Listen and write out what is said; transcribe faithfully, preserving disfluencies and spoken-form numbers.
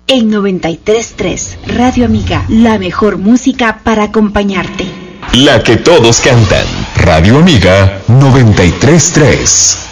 En noventa y tres punto tres, Radio Amiga, la mejor música para acompañarte. La que todos cantan. Radio Amiga noventa y tres punto tres.